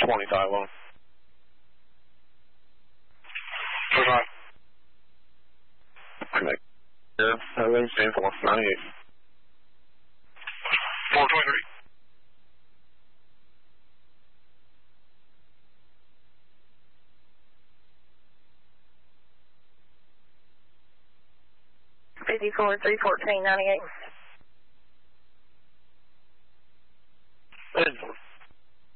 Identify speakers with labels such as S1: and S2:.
S1: 20 Taiwan. Connect. Yeah, LA stand for 98. 423.
S2: $54 314 98.